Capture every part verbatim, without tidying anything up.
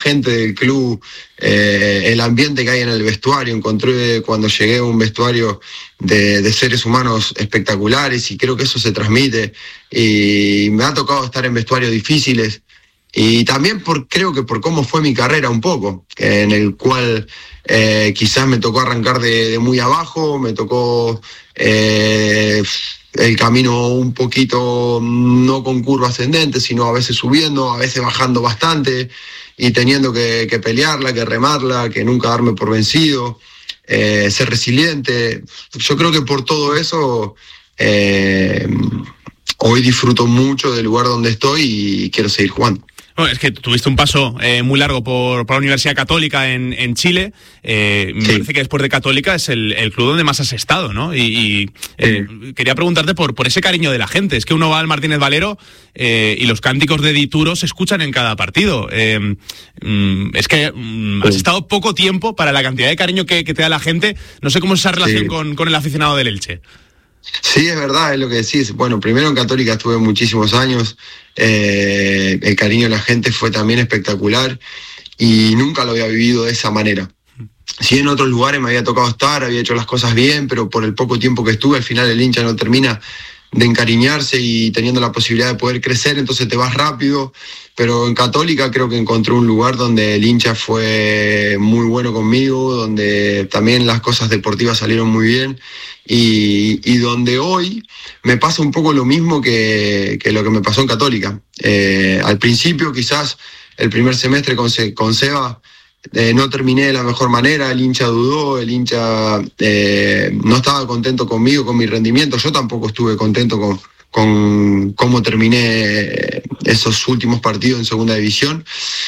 gente del club, eh, el ambiente que hay en el vestuario. Encontré cuando llegué un vestuario de, de seres humanos espectaculares y creo que eso se transmite. Y me ha tocado estar en vestuarios difíciles y también por, creo que por cómo fue mi carrera un poco, en el cual eh, quizás me tocó arrancar de, de muy abajo, me tocó eh, el camino un poquito no con curva ascendente, sino a veces subiendo, a veces bajando bastante y teniendo que, que pelearla, que remarla, que nunca darme por vencido, eh, ser resiliente. Yo creo que por todo eso eh, hoy disfruto mucho del lugar donde estoy y quiero seguir jugando. Bueno, es que tuviste un paso eh, muy largo por, por la Universidad Católica en, en Chile. Eh, me sí. parece que después de Católica es el, el club donde más has estado, ¿no? Y, y eh, sí. quería preguntarte por, por ese cariño de la gente. Es que uno va al Martínez Valero eh, y los cánticos de Dituro se escuchan en cada partido. Eh, mm, es que mm, sí. has estado poco tiempo para la cantidad de cariño que, que te da la gente. No sé cómo es esa relación sí. con, con el aficionado del Elche. Sí, es verdad, es lo que decís. Bueno, primero en Católica estuve muchísimos años, eh, el cariño de la gente fue también espectacular y nunca lo había vivido de esa manera. Sí, en otros lugares me había tocado estar, había hecho las cosas bien, pero por el poco tiempo que estuve, al final el hincha no termina de encariñarse y teniendo la posibilidad de poder crecer, entonces te vas rápido. Pero en Católica creo que encontré un lugar donde el hincha fue muy bueno conmigo, donde también las cosas deportivas salieron muy bien y, y donde hoy me pasa un poco lo mismo que, que lo que me pasó en Católica. Eh, al principio quizás el primer semestre con, Se, con Seba eh, no terminé de la mejor manera, el hincha dudó, el hincha eh, no estaba contento conmigo, con mi rendimiento, yo tampoco estuve contento con... con cómo terminé esos últimos partidos en segunda división,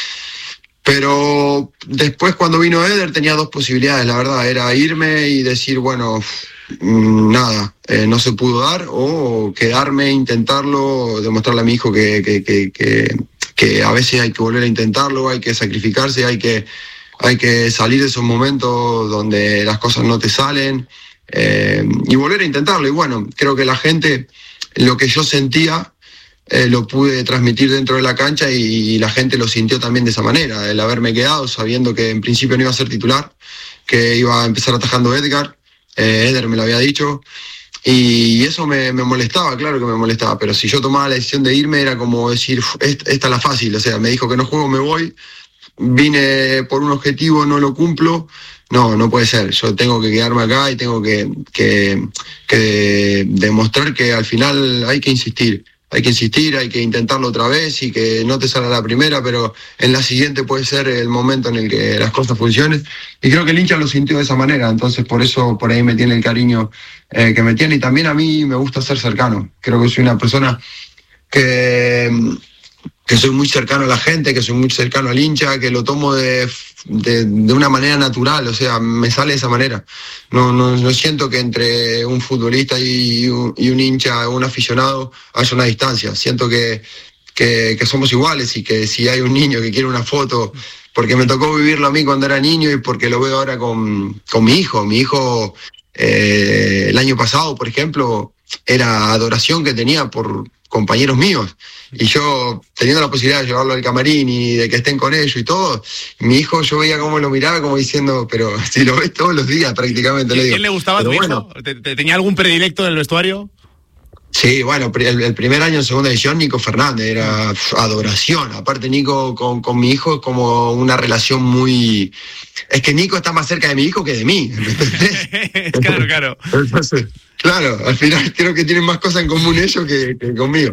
pero después cuando vino Eder tenía dos posibilidades, la verdad, era irme y decir, bueno, nada, eh, no se pudo dar, o quedarme, intentarlo, demostrarle a mi hijo que, que, que, que, que a veces hay que volver a intentarlo, hay que sacrificarse, hay que, hay que salir de esos momentos donde las cosas no te salen, eh, y volver a intentarlo. Y bueno, creo que la gente, lo que yo sentía, eh, lo pude transmitir dentro de la cancha y, y la gente lo sintió también de esa manera, el haberme quedado sabiendo que en principio no iba a ser titular, que iba a empezar atajando Edgar, eh, Eder me lo había dicho, y eso me, me molestaba, claro que me molestaba, pero si yo tomaba la decisión de irme era como decir, esta, esta es la fácil, o sea, me dijo que no juego, me voy, vine por un objetivo, no lo cumplo. No, no puede ser. Yo tengo que quedarme acá y tengo que, que, que demostrar que al final hay que insistir. Hay que insistir, hay que intentarlo otra vez y que no te salga la primera, pero en la siguiente puede ser el momento en el que las cosas funcionen. Y creo que el hincha lo sintió de esa manera, entonces por eso por ahí me tiene el cariño eh, que me tiene. Y también a mí me gusta ser cercano. Creo que soy una persona que... que soy muy cercano a la gente, que soy muy cercano al hincha, que lo tomo de, de, de una manera natural, o sea, me sale de esa manera. No, no, no siento que entre un futbolista y un, y un hincha, un aficionado, haya una distancia. Siento que, que, que somos iguales y que si hay un niño que quiere una foto, porque me tocó vivirlo a mí cuando era niño y porque lo veo ahora con, con mi hijo. Mi hijo, eh, el año pasado, por ejemplo, era adoración que tenía por compañeros míos, y yo teniendo la posibilidad de llevarlo al camarín y de que estén con ellos y todo, mi hijo yo veía cómo lo miraba como diciendo, pero si lo ves todos los días prácticamente. Le digo. ¿Quién le gustaba a tu bueno, hijo? ¿Te, te, ¿Tenía algún predilecto en el vestuario? Sí, bueno, el, el primer año en segunda división, Nico Fernández, era pf, adoración. Aparte, Nico con, con mi hijo es como una relación muy... Es que Nico está más cerca de mi hijo que de mí. Claro, claro. Entonces, claro, al final creo que tienen más cosas en común ellos que, que conmigo.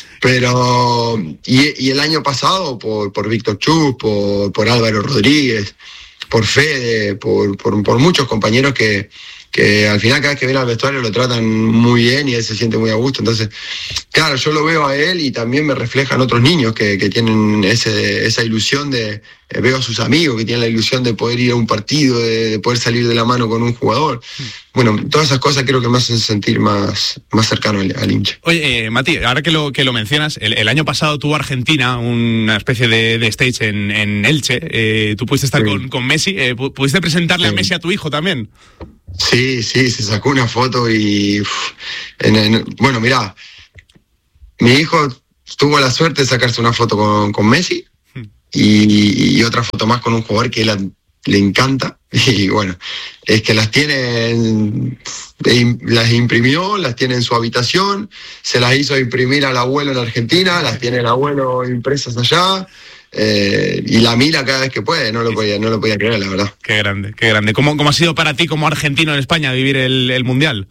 Pero, y, y el año pasado, por, por Víctor Chus, por, por Álvaro Rodríguez, por Fede, por, por, por muchos compañeros que... que al final cada vez que viene al vestuario lo tratan muy bien y él se siente muy a gusto. Entonces, claro, yo lo veo a él y también me reflejan otros niños que, que tienen ese, esa ilusión de... Eh, veo a sus amigos que tienen la ilusión de poder ir a un partido, de, de poder salir de la mano con un jugador. Bueno, todas esas cosas creo que me hacen sentir más, más cercano al, al hincha. Oye, eh, Mati, ahora que lo, que lo mencionas, el, el año pasado tuvo Argentina una especie de, de stage en, en Elche. Eh, tú pudiste estar sí. con, con Messi. Eh, ¿Pudiste presentarle sí. a Messi a tu hijo también? Sí, sí, se sacó una foto y... Uf, en, en, bueno, mirá, mi hijo tuvo la suerte de sacarse una foto con, con Messi y, y otra foto más con un jugador que él le encanta, y bueno, es que las tiene, las imprimió, las tiene en su habitación, se las hizo imprimir al abuelo en Argentina, las tiene el abuelo impresas allá, eh, y la mira cada vez que puede, no lo podía, no lo podía creer, la verdad. Qué grande, qué grande. ¿Cómo, cómo ha sido para ti como argentino en España vivir el, el Mundial?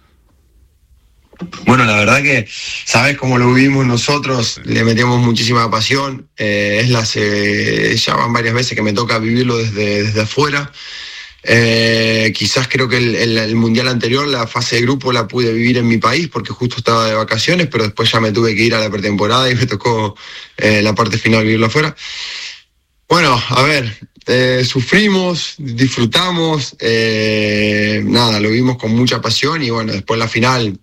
Bueno, la verdad que sabes cómo lo vivimos nosotros, le metemos muchísima pasión, eh, es las, eh, ya van varias veces que me toca vivirlo desde, desde afuera. Eh, quizás creo que el, el, el Mundial anterior, la fase de grupo la pude vivir en mi país porque justo estaba de vacaciones, pero después ya me tuve que ir a la pretemporada y me tocó eh, la parte final vivirlo afuera. Bueno, a ver, eh, sufrimos, disfrutamos, eh, nada, lo vimos con mucha pasión y bueno, después la final...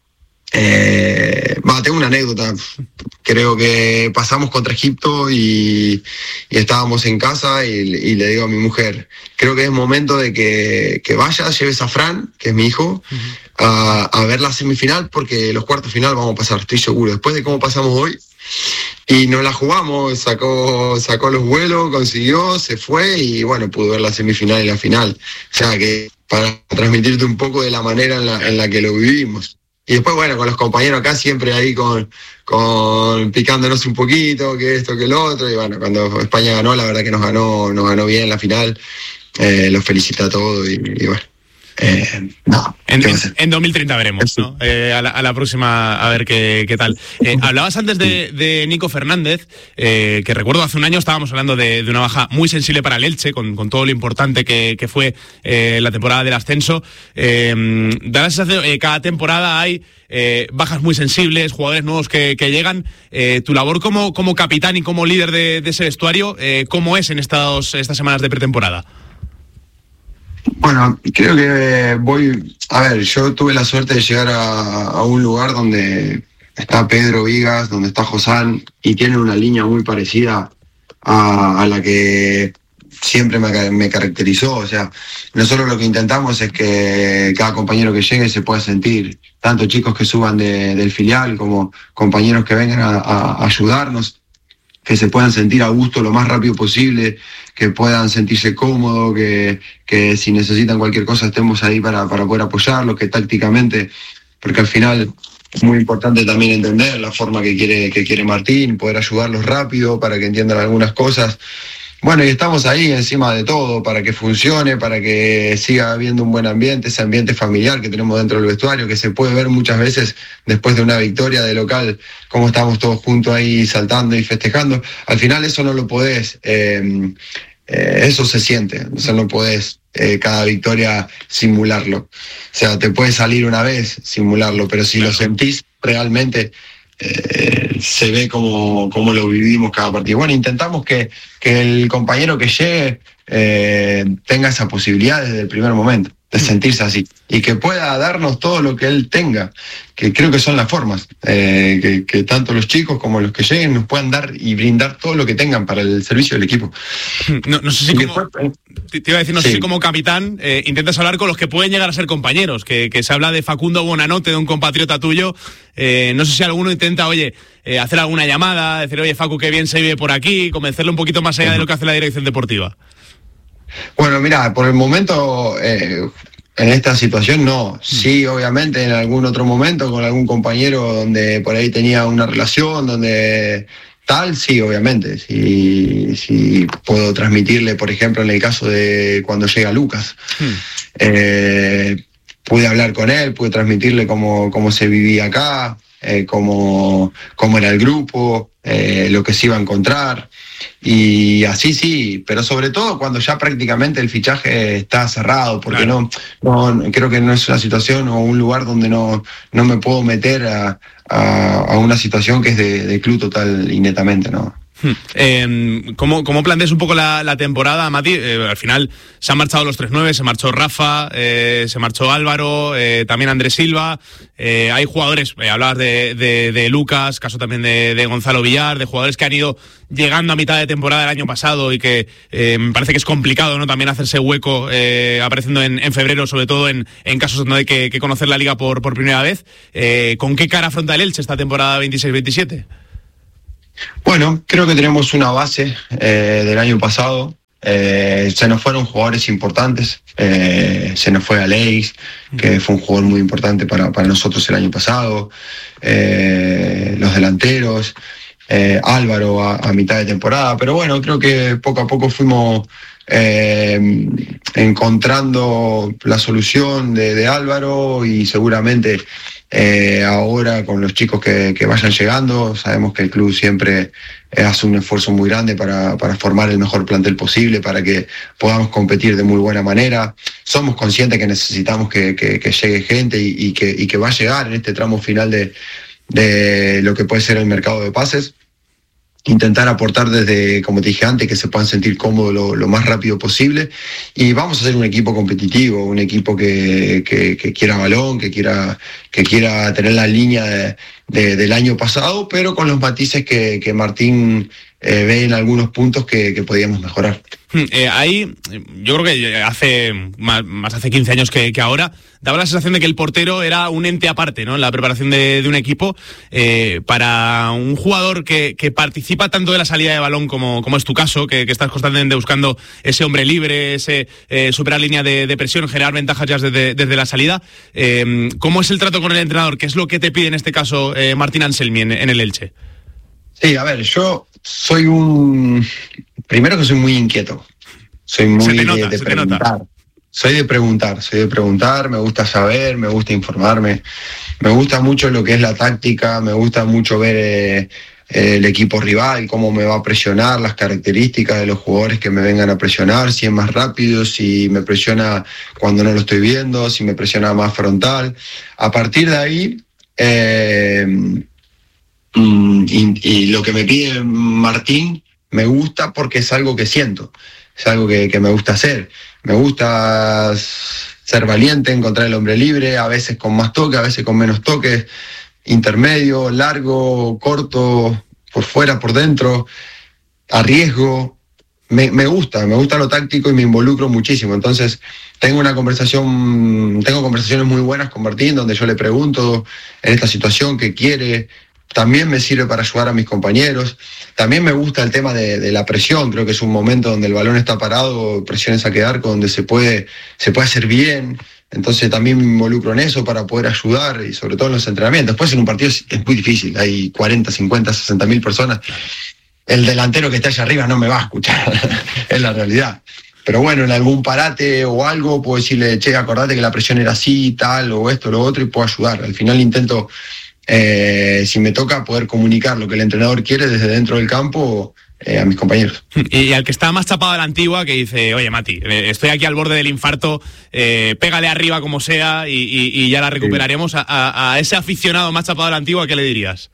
Eh, bah, tengo una anécdota. Creo que pasamos contra Egipto y, y estábamos en casa y, y le digo a mi mujer, creo que es momento de que, que vayas, lleves a Fran, que es mi hijo, uh-huh. a, a ver la semifinal porque los cuartos final vamos a pasar, estoy seguro, después de cómo pasamos hoy. Y nos la jugamos, sacó, sacó los vuelos, consiguió, se fue y bueno, pudo ver la semifinal y la final. O sea que para transmitirte un poco de la manera en la, en la que lo vivimos. Y después, bueno, con los compañeros acá siempre ahí con, con picándonos un poquito, que esto, que lo otro. Y bueno, cuando España ganó, la verdad que nos ganó, nos ganó bien la final. Eh, los felicita a todos y, y bueno. Eh, no, en, en, en dos mil treinta veremos, ¿no? Eh, a, la, a la próxima a ver qué, qué tal. Eh, hablabas antes de, de Nico Fernández, eh, que recuerdo hace un año estábamos hablando de, de una baja muy sensible para el Elche, con, con todo lo importante que, que fue eh, la temporada del ascenso. Eh, da la sensación que eh, cada temporada hay eh, bajas muy sensibles, jugadores nuevos que, que llegan. Eh, tu labor como, como capitán y como líder de, de ese vestuario, eh, ¿cómo es en estos, estas semanas de pretemporada? Bueno, creo que voy, a ver, yo tuve la suerte de llegar a, a un lugar donde está Pedro Vigas, donde está Josán, y tienen una línea muy parecida a, a la que siempre me, me caracterizó. O sea, nosotros lo que intentamos es que cada compañero que llegue se pueda sentir, tanto chicos que suban de, del filial como compañeros que vengan a, a ayudarnos, que se puedan sentir a gusto lo más rápido posible, que puedan sentirse cómodos, que, que si necesitan cualquier cosa estemos ahí para, para poder apoyarlos, que tácticamente, porque al final es muy importante también entender la forma que quiere, que quiere Martín, poder ayudarlos rápido para que entiendan algunas cosas. Bueno, y estamos ahí encima de todo para que funcione, para que siga habiendo un buen ambiente, ese ambiente familiar que tenemos dentro del vestuario, que se puede ver muchas veces después de una victoria de local, cómo estamos todos juntos ahí saltando y festejando. Al final eso no lo podés, eh, eh, eso se siente, o sea, no podés eh, cada victoria simularlo. O sea, te puede salir una vez simularlo, pero si lo sentís realmente... Eh, se ve como, como lo vivimos cada partido. Bueno, intentamos que, que el compañero que llegue eh, tenga esa posibilidad desde el primer momento de sentirse así y que pueda darnos todo lo que él tenga, que creo que son las formas, eh, que, que tanto los chicos como los que lleguen nos puedan dar y brindar todo lo que tengan para el servicio del equipo. No, no sé si como, después, te iba a decir, no sí. sé si como capitán eh, intentas hablar con los que pueden llegar a ser compañeros, que, que se habla de Facundo Bonanote, de un compatriota tuyo, eh, no sé si alguno intenta, oye, eh, hacer alguna llamada, decir, oye, Facu, qué bien se vive por aquí, convencerle un poquito más allá de lo que hace la dirección deportiva. Bueno, mira, por el momento, eh, en esta situación no. Sí, obviamente, en algún otro momento con algún compañero donde por ahí tenía una relación, donde tal, sí, obviamente. Sí, sí puedo transmitirle, por ejemplo, en el caso de cuando llega Lucas. Hmm. Eh, pude hablar con él, pude transmitirle cómo, cómo se vivía acá, eh, cómo, cómo era el grupo, eh, lo que se iba a encontrar. Y así sí, pero sobre todo cuando ya prácticamente el fichaje está cerrado, porque claro. no, no creo que no es una situación o un lugar donde no, no me puedo meter a, a, a una situación que es de, de club total y netamente, ¿no? Eh, ¿cómo, ¿Cómo planteas un poco la, la temporada, Mati? Eh, al final se han marchado los tres nueve, se marchó Rafa, eh, se marchó Álvaro, eh, también Andrés Silva. Eh, hay jugadores, eh, hablabas de, de, de Lucas, caso también de, de Gonzalo Villar, de jugadores que han ido llegando a mitad de temporada del año pasado y que eh, me parece que es complicado, ¿no? También hacerse hueco eh, apareciendo en, en febrero, sobre todo en, en casos donde hay que, que conocer la liga por, por primera vez. Eh, ¿Con qué cara afronta el Elche esta temporada veintiséis veintisiete? Bueno, creo que tenemos una base eh, del año pasado. Eh, se nos fueron jugadores importantes. Eh, se nos fue Aleix, que fue un jugador muy importante para, para nosotros el año pasado. Eh, los delanteros. Eh, Álvaro a, a mitad de temporada. Pero bueno, creo que poco a poco fuimos eh, encontrando la solución de, de Álvaro y seguramente... Eh, ahora con los chicos que, que vayan llegando, sabemos que el club siempre hace un esfuerzo muy grande para, para formar el mejor plantel posible, para que podamos competir de muy buena manera. Somos conscientes que necesitamos que, que, que llegue gente y, y, que, y que va a llegar en este tramo final de, de lo que puede ser el mercado de pases. Intentar aportar desde, como te dije antes, que se puedan sentir cómodos lo, lo más rápido posible. Y vamos a ser un equipo competitivo, un equipo que, que, que quiera balón, que quiera, que quiera tener la línea de, de, del año pasado, pero con los matices que, que Martín eh, ve en algunos puntos que, que podíamos mejorar. Eh, ahí, yo creo que hace más, más hace quince años que, que ahora, daba la sensación de que el portero era un ente aparte, ¿no? En la preparación de, de un equipo. Eh, para un jugador que, que participa tanto de la salida de balón como, como es tu caso, que, que estás constantemente buscando ese hombre libre, ese eh, superar línea de, de presión, generar ventajas ya desde, desde la salida. Eh, ¿Cómo es el trato con el entrenador? ¿Qué es lo que te pide en este caso eh, Martín Anselmi en, en el Elche? Sí, a ver, yo soy un... Primero que soy muy inquieto. Soy muy se te nota, de, de se preguntar. Te nota. Soy de preguntar, soy de preguntar, me gusta saber, me gusta informarme. Me gusta mucho lo que es la táctica, me gusta mucho ver eh, el equipo rival, cómo me va a presionar, las características de los jugadores que me vengan a presionar, si es más rápido, si me presiona cuando no lo estoy viendo, si me presiona más frontal. A partir de ahí... Eh, Y, y lo que me pide Martín me gusta porque es algo que siento, es algo que, que me gusta hacer. Me gusta ser valiente, encontrar el hombre libre, a veces con más toque, a veces con menos toques, intermedio, largo, corto, por fuera, por dentro, a riesgo. Me, me gusta, me gusta lo táctico y me involucro muchísimo. Entonces tengo una conversación, tengo conversaciones muy buenas con Martín donde yo le pregunto en esta situación qué quiere. También me sirve para ayudar a mis compañeros. También me gusta el tema de, de la presión. Creo que es un momento donde el balón está parado, presiones a quedar, donde se puede, se puede hacer bien. Entonces también me involucro en eso para poder ayudar y sobre todo en los entrenamientos. Después en un partido es, es muy difícil. Hay cuarenta, cincuenta, sesenta mil personas. El delantero que está allá arriba no me va a escuchar. Es la realidad. Pero bueno, en algún parate o algo puedo decirle, che, acordate que la presión era así, tal, o esto, lo otro, y puedo ayudar. Al final intento... Eh, si me toca poder comunicar lo que el entrenador quiere desde dentro del campo eh, a mis compañeros. Y, y al que está más chapado de la antigua, que dice, oye Mati, eh, estoy aquí al borde del infarto, eh, pégale arriba como sea y, y, y ya la recuperaremos. Sí. A, a, a ese aficionado más chapado de la antigua, ¿qué le dirías?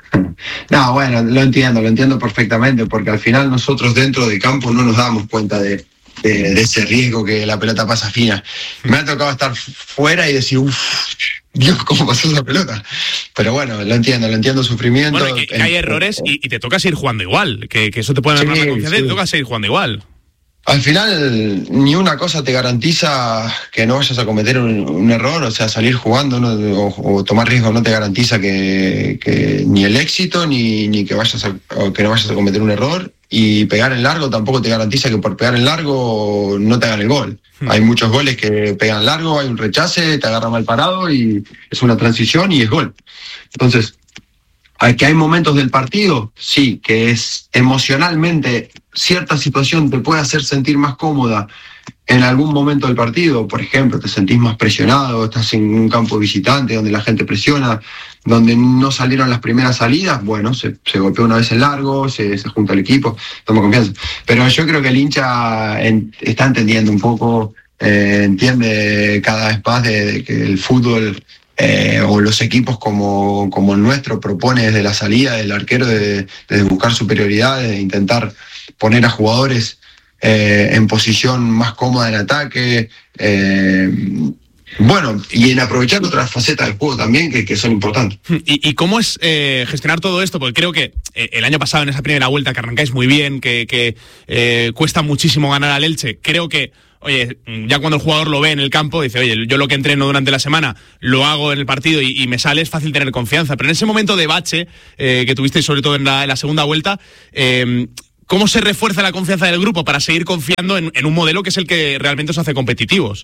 No, bueno, lo entiendo, lo entiendo perfectamente, porque al final nosotros dentro del campo no nos damos cuenta de, de, de ese riesgo que la pelota pasa fina. Me ha tocado estar fuera y decir, uff, Dios, ¿cómo pasó esa pelota? Pero bueno, lo entiendo, lo entiendo, sufrimiento. Bueno, que, que hay errores y, y te toca seguir jugando igual, que, que eso te puede dar sí, más confianza sí. Y te toca seguir jugando igual. Al final, ni una cosa te garantiza que no vayas a cometer un, un error, o sea, salir jugando ¿no? o, o tomar riesgo no te garantiza que, que ni el éxito, ni, ni que, vayas a, o que no vayas a cometer un error. Y pegar en largo tampoco te garantiza que por pegar en largo no te hagan el gol. Hmm. Hay muchos goles que pegan largo, hay un rechace, te agarra mal parado y es una transición y es gol. Entonces, ¿que hay momentos del partido? Sí, que es emocionalmente cierta situación te puede hacer sentir más cómoda en algún momento del partido. Por ejemplo, te sentís más presionado, estás en un campo visitante donde la gente presiona, donde no salieron las primeras salidas, bueno, se, se golpeó una vez en largo, se, se junta el equipo, toma confianza. Pero yo creo que el hincha en, está entendiendo un poco, eh, entiende cada vez más de, de que el fútbol eh, o los equipos como, como el nuestro propone desde la salida del arquero de, de buscar superioridad, de intentar poner a jugadores Eh, en posición más cómoda en ataque, eh, Bueno, y en aprovechar otras facetas del juego también que, que son importantes. ¿Y, y cómo es eh, gestionar todo esto? Porque creo que eh, el año pasado en esa primera vuelta que arrancáis muy bien, que, que eh, cuesta muchísimo ganar al Elche, creo que, oye, ya cuando el jugador lo ve en el campo, dice, oye, yo lo que entreno durante la semana lo hago en el partido y, y me sale, es fácil tener confianza. Pero en ese momento de bache eh, que tuvisteis sobre todo en la, en la segunda vuelta, eh, ¿cómo se refuerza la confianza del grupo para seguir confiando en, en un modelo que es el que realmente os hace competitivos?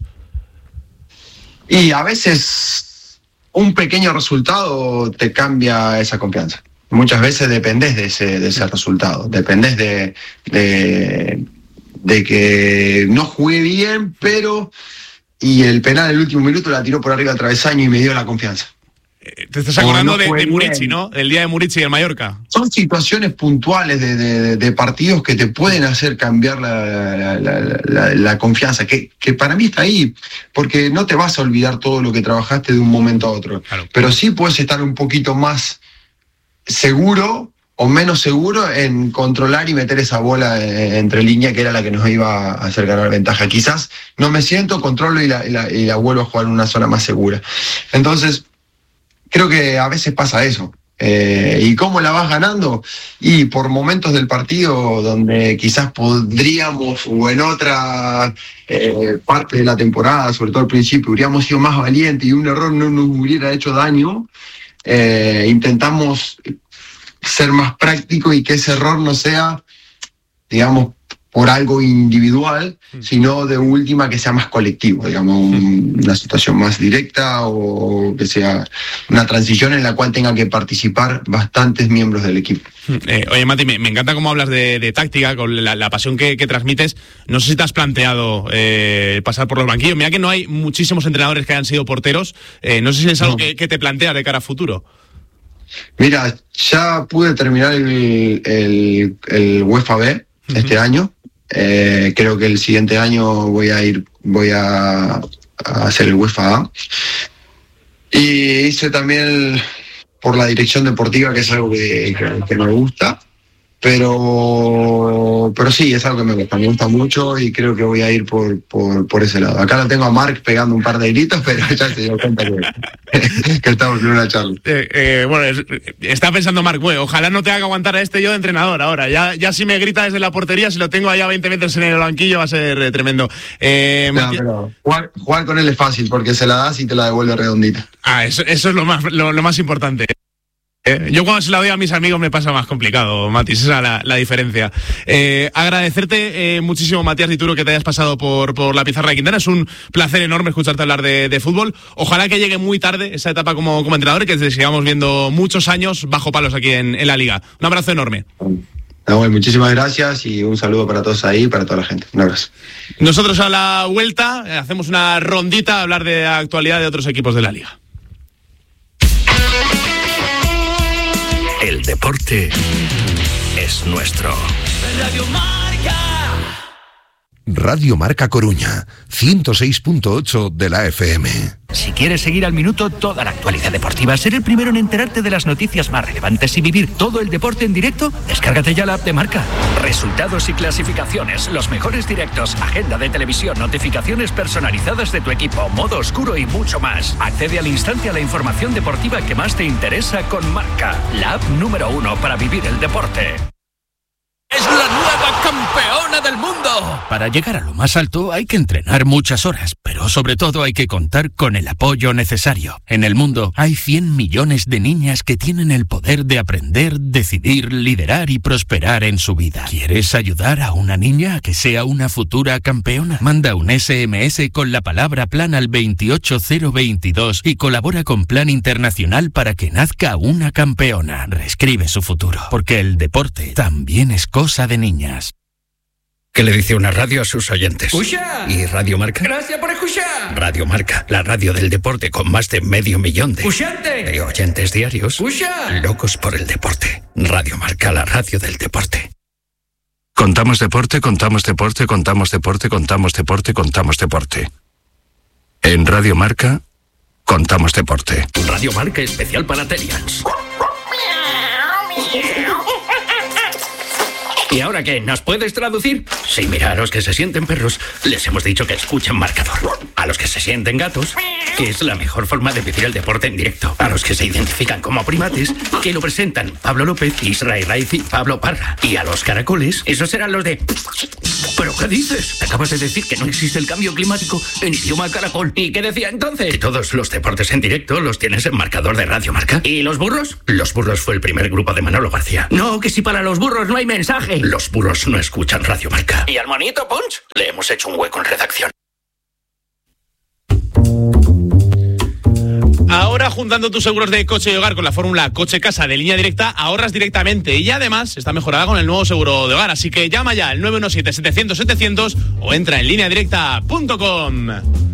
Y a veces un pequeño resultado te cambia esa confianza. Muchas veces dependés de ese, de ese resultado, dependés de, de, de que no jugué bien, pero y el penal en el último minuto la tiró por arriba al travesaño y me dio la confianza. Te estás acordando no de, de Murici, bien. ¿no? El día de Murici y el Mallorca. Son situaciones puntuales de, de, de partidos que te pueden hacer cambiar la, la, la, la, la confianza, que, que para mí está ahí, porque no te vas a olvidar todo lo que trabajaste de un momento a otro. Claro. Pero sí puedes estar un poquito más seguro o menos seguro en controlar y meter esa bola entre línea que era la que nos iba a hacer ganar ventaja. Quizás no me siento, controlo y la, y la, y la vuelvo a jugar en una zona más segura. Entonces, creo que a veces pasa eso. Eh, ¿Y cómo la vas ganando? Y por momentos del partido donde quizás podríamos, o en otra eh, parte de la temporada, sobre todo al principio, hubiéramos sido más valientes y un error no nos hubiera hecho daño, eh, intentamos ser más prácticos y que ese error no sea, digamos, por algo individual, sino de última que sea más colectivo, digamos, un, una situación más directa o que sea una transición en la cual tengan que participar bastantes miembros del equipo. Eh, oye, Mati, me, me encanta cómo hablas de, de táctica, con la, la pasión que, que transmites. No sé si te has planteado eh, pasar por los banquillos. Mira que no hay muchísimos entrenadores que hayan sido porteros. Eh, no sé si es algo no. que, que te planteas de cara a futuro. Mira, ya pude terminar el, el, el UEFA B uh-huh. este año. Eh, creo que el siguiente año voy a ir, voy a, a hacer el UEFA A. Y hice también el, por la dirección deportiva, que es algo que, que, que me gusta. Pero, pero sí, es algo que me gusta, me gusta mucho y creo que voy a ir por, por, por ese lado. Acá lo tengo a Marc pegando un par de gritos, pero ya se dio cuenta que, que estamos en una charla. Eh, eh, bueno, es, está pensando Marc, bueno, ojalá no tenga que aguantar a este yo de entrenador ahora. Ya, ya si me grita desde la portería, si lo tengo allá a veinte metros en el banquillo, va a ser eh, tremendo. Eh, no, pero jugar, jugar con él es fácil porque se la das y te la devuelve redondita. Ah, eso, eso es lo más, lo, lo más importante. Eh, yo cuando se la doy a mis amigos me pasa más complicado, Matis, esa es la, la diferencia. Eh, agradecerte eh, muchísimo, Matías Dituro, que te hayas pasado por, por la pizarra de Quintana. Es un placer enorme escucharte hablar de, de fútbol. Ojalá que llegue muy tarde esa etapa como, como entrenador y que te sigamos viendo muchos años bajo palos aquí en, en la Liga. Un abrazo enorme. No, bueno, muchísimas gracias y un saludo para todos ahí y para toda la gente. Un abrazo. Nosotros a la vuelta eh, hacemos una rondita a hablar de la actualidad de otros equipos de la Liga. El deporte es nuestro. Radio Marca. Radio Marca Coruña, ciento seis punto ocho de la F M. Si quieres seguir al minuto toda la actualidad deportiva, ser el primero en enterarte de las noticias más relevantes y vivir todo el deporte en directo, descárgate ya la app de Marca. Resultados y clasificaciones, los mejores directos, agenda de televisión, notificaciones personalizadas de tu equipo, modo oscuro y mucho más. Accede al instante a la información deportiva que más te interesa con Marca, la app número uno para vivir el deporte. ¡Es la nueva campeona del mundo! Para llegar a lo más alto hay que entrenar muchas horas, pero sobre todo hay que contar con el apoyo necesario. En el mundo hay cien millones de niñas que tienen el poder de aprender, decidir, liderar y prosperar en su vida. ¿Quieres ayudar a una niña a que sea una futura campeona? Manda un ese eme ese con la palabra plan al veintiocho cero veintidós y colabora con Plan Internacional para que nazca una campeona. Reescribe su futuro, porque el deporte también es cosa de niñas. ¿Qué le dice una radio a sus oyentes? ¡Escucha! ¿Y Radio Marca? ¡Gracias por escuchar! Radio Marca, la radio del deporte con más de medio millón de... ¡Escuchante! De oyentes diarios. ¡Escucha! Locos por el deporte. Radio Marca, la radio del deporte. Contamos deporte, contamos deporte, contamos deporte, contamos deporte, contamos deporte. En Radio Marca, contamos deporte. Radio Marca especial para Terians. ¿Y ahora qué? ¿Nos puedes traducir? Sí, mira, a los que se sienten perros les hemos dicho que escuchen marcador. A los que se sienten gatos, que es la mejor forma de vivir el deporte en directo. A los que se identifican como primates, que lo presentan Pablo López, Israel Raiz y Pablo Parra. Y a los caracoles, esos serán los de... ¿Pero qué dices? Acabas de decir que no existe el cambio climático en idioma caracol. ¿Y qué decía entonces? Que todos los deportes en directo los tienes en marcador de Radio Marca. ¿Y los burros? Los burros fue el primer grupo de Manolo García. No, que si para los burros no hay mensaje. Los burros no escuchan Radio Marca. ¿Y al monito Punch? Le hemos hecho un hueco en redacción. Ahora, juntando tus seguros de coche y hogar con la fórmula Coche-Casa de Línea Directa, ahorras directamente y además está mejorada con el nuevo seguro de hogar. Así que llama ya al nueve uno siete, setecientos, setecientos o entra en línea directa punto com.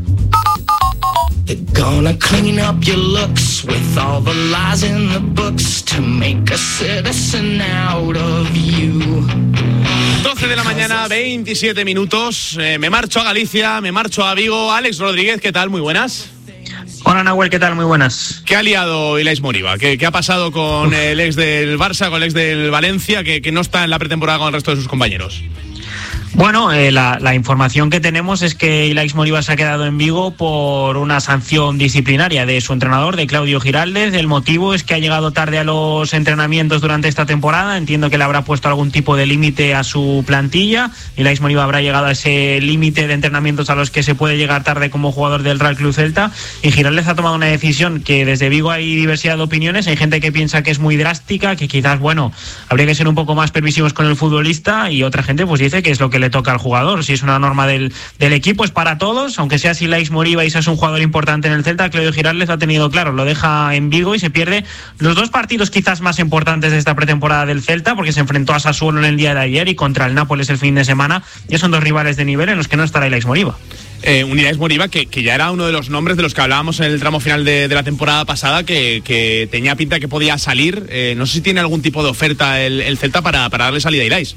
They're gonna clean up your looks with all the lies in the books to make a citizen out of you. doce de la mañana, veintisiete minutos. Eh, me marcho a Galicia, me marcho a Vigo. Alex Rodríguez, ¿qué tal? Muy buenas. Hola Nahuel, ¿qué tal? Muy buenas. ¿Qué ha liado Ilaix Moriba? ¿Qué, qué ha pasado con el ex del Barça, con el ex del Valencia, que, que no está en la pretemporada con el resto de sus compañeros? Bueno, eh, la, la información que tenemos es que Ilaix Moriba se ha quedado en Vigo por una sanción disciplinaria de su entrenador, de Claudio Giraldez. El motivo es que ha llegado tarde a los entrenamientos durante esta temporada. Entiendo que le habrá puesto algún tipo de límite a su plantilla. Ilaix Moriba habrá llegado a ese límite de entrenamientos a los que se puede llegar tarde como jugador del Real Club Celta. Y Giraldez ha tomado una decisión que desde Vigo hay diversidad de opiniones. Hay gente que piensa que es muy drástica, que quizás, bueno, habría que ser un poco más permisivos con el futbolista, y otra gente pues dice que es lo que le toca al jugador. Si es una norma del, del equipo, es para todos, aunque sea si Ilaix Moriba y seas un jugador importante en el Celta. Claudio Giraldez ha tenido claro, lo deja en Vigo y se pierde los dos partidos quizás más importantes de esta pretemporada del Celta, porque se enfrentó a Sassuolo en el día de ayer y contra el Nápoles el fin de semana. Ya son dos rivales de nivel en los que no estará Ilaix Moriba. Eh, un Ilaix Moriba que, que ya era uno de los nombres de los que hablábamos en el tramo final de, de la temporada pasada, que, que tenía pinta que podía salir. Eh, no sé si tiene algún tipo de oferta el, el Celta para, para darle salida a Ilaix.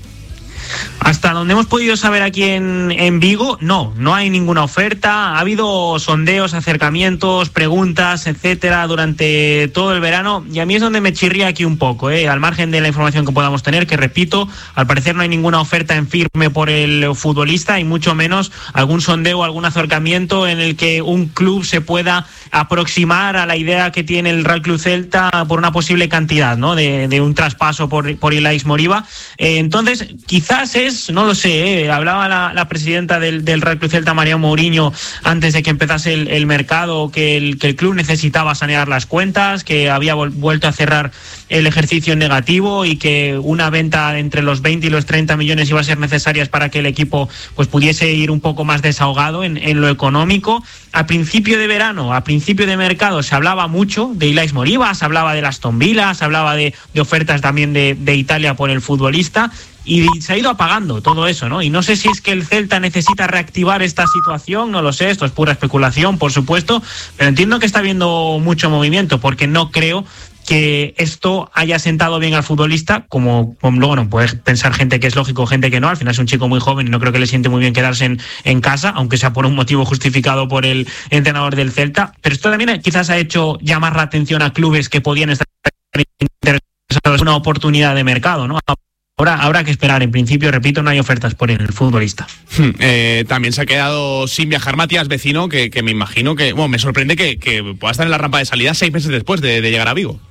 Hasta donde hemos podido saber aquí en, en Vigo, no, no hay ninguna oferta. Ha habido sondeos, acercamientos, preguntas, etcétera, durante todo el verano, y a mí es donde me chirría aquí un poco, ¿eh? Al margen de la información que podamos tener, que repito, al parecer no hay ninguna oferta en firme por el futbolista, y mucho menos algún sondeo, algún acercamiento en el que un club se pueda aproximar a la idea que tiene el Real Club Celta por una posible cantidad, ¿no?, de, de un traspaso por, por Ilaix Moriba. Eh, entonces, quizás es, no lo sé, ¿eh? Hablaba la, la presidenta del, del Real Club Celta, María Mourinho, antes de que empezase el, el mercado, que el, que el club necesitaba sanear las cuentas, que había vol- vuelto a cerrar el ejercicio en negativo y que una venta entre los veinte y los treinta millones iba a ser necesarias para que el equipo pues pudiese ir un poco más desahogado en, en lo económico. A principio de verano, a principio de mercado, se hablaba mucho de Ilaix Moriba, se hablaba de Aston Villa, se hablaba de, de ofertas también de, de Italia por el futbolista, y se ha ido apagando todo eso, ¿no? Y no sé si es que el Celta necesita reactivar esta situación, no lo sé, esto es pura especulación, por supuesto, pero entiendo que está habiendo mucho movimiento, porque no creo que esto haya sentado bien al futbolista, como, como luego no puede pensar gente que es lógico, gente que no. Al final es un chico muy joven y no creo que le siente muy bien quedarse en, en casa, aunque sea por un motivo justificado por el entrenador del Celta. Pero esto también quizás ha hecho llamar la atención a clubes que podían estar interesados en una oportunidad de mercado, ¿no? Ahora habrá que esperar. En principio, repito, no hay ofertas por el futbolista. Eh, también se ha quedado sin viajar Matías Vecino, que, que me imagino que... Bueno, me sorprende que, que pueda estar en la rampa de salida seis meses después de, de llegar a Vigo.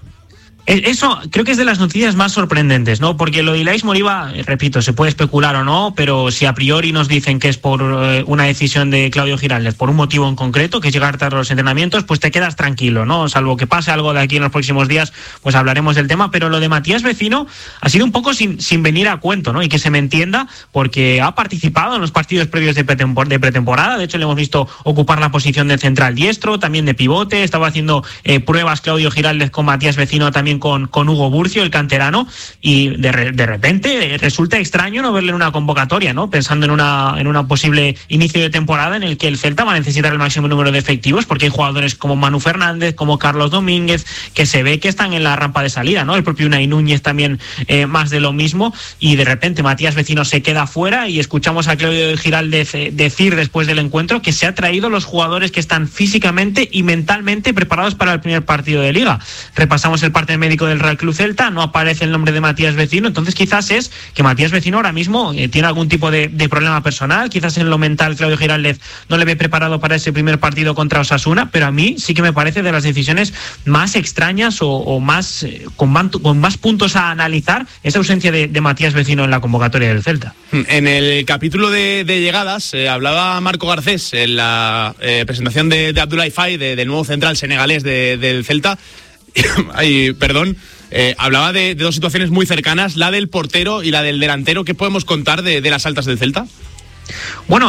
Eso creo que es de las noticias más sorprendentes, ¿no? Porque lo de Ilaix Moriba, repito, se puede especular o no, pero si a priori nos dicen que es por eh, una decisión de Claudio Giraldez, por un motivo en concreto, que es llegar tarde a los entrenamientos, pues te quedas tranquilo, ¿no? Salvo que pase algo de aquí en los próximos días, pues hablaremos del tema. Pero lo de Matías Vecino ha sido un poco sin, sin venir a cuento, ¿no? Y que se me entienda, porque ha participado en los partidos previos de, pretempor- de pretemporada. De hecho, le hemos visto ocupar la posición de central diestro, también de pivote. Estaba haciendo eh, pruebas Claudio Giraldez con Matías Vecino, también con, con Hugo Burcio, el canterano, y de, re, de repente resulta extraño no verle en una convocatoria, ¿no? Pensando en una en un posible inicio de temporada en el que el Celta va a necesitar el máximo número de efectivos, porque hay jugadores como Manu Fernández, como Carlos Domínguez, que se ve que están en la rampa de salida, ¿no? El propio Unai Núñez también, eh, más de lo mismo, y de repente Matías Vecino se queda fuera, y escuchamos a Claudio Giraldez eh, decir después del encuentro que se ha traído los jugadores que están físicamente y mentalmente preparados para el primer partido de Liga. Repasamos el parte médico del Real Club Celta, no aparece el nombre de Matías Vecino, entonces quizás es que Matías Vecino ahora mismo eh, tiene algún tipo de, de problema personal, quizás en lo mental Claudio Giraldez no le ve preparado para ese primer partido contra Osasuna, pero a mí sí que me parece de las decisiones más extrañas o, o más eh, con, man, con más puntos a analizar esa ausencia de, de Matías Vecino en la convocatoria del Celta. En el capítulo de, de llegadas eh, hablaba Marco Garcés en la eh, presentación de, de Abdoulaye Faye, de, del nuevo central senegalés de, del Celta. Ay, perdón, eh, hablaba de, de dos situaciones muy cercanas, la del portero y la del delantero. ¿Qué podemos contar de, de las altas del Celta? Bueno,